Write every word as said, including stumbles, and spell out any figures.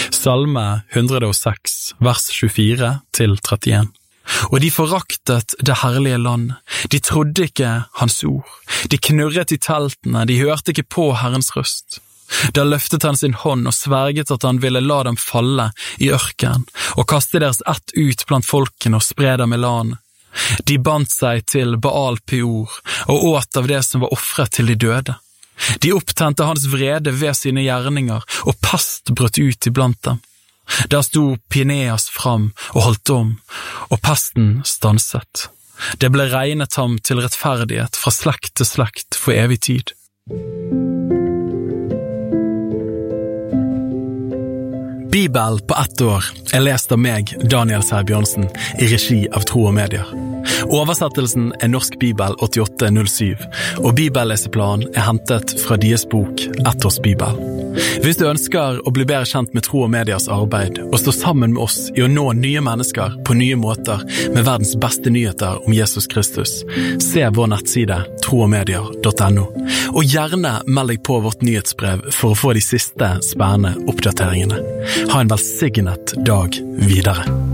Salme hundre og seks, vers tjuefire til trettien. Og de foraktet det herlige land. De trodde ikke hans ord. De knurret i teltene, de hørte ikke på Herrens røst. Da løftet han sin hånd og sverget at han ville la dem falle i ørken, og kaste deres ett ut blant folkene og spre dem i land. De bandt seg til Baal Peor, og åt av det som var offret til de døde. De opptente hans vrede ved sine gjerninger, og pest brøt ut iblant dem. Der sto Pineas fram og holdt om, og pesten stanset. Det ble regnet ham til rettferdighet fra slekt til slekt for evig tid. Bibel på ett år er lest av meg, Daniel Sæbjørnsen, i regi av Tro og Medier. Oversettelsen er Norsk Bibel åttiåtte null syv, og bibelleseplan er hentet fra deres bok Ett års Bibel. Hvis du ønsker å bli bedre kjent med Tro og Mediers arbeid, og stå sammen med oss i å nå nye mennesker på nye måter med verdens beste nyheter om Jesus Kristus, se vår nettside tro og medier punktum no. Og gjerne meld deg på vårt nyhetsbrev for å få de siste spennende oppdateringene. Ha en velsignet dag videre.